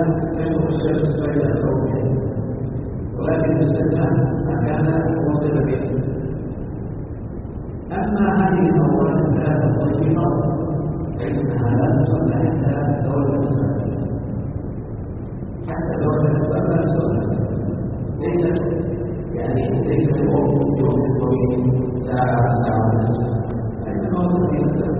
تشرق الشمس بين الكوكب، ولكن باستثناء ما كان وصل به. أما هذه الأموال الثلاثة الطيبة فإنها لا تصلى حتى زوال الأسباب، حتى زوال الأسباب لا تصلى. ليس الوقت يوم طويل ساعة ونصف، فإنما هو الذي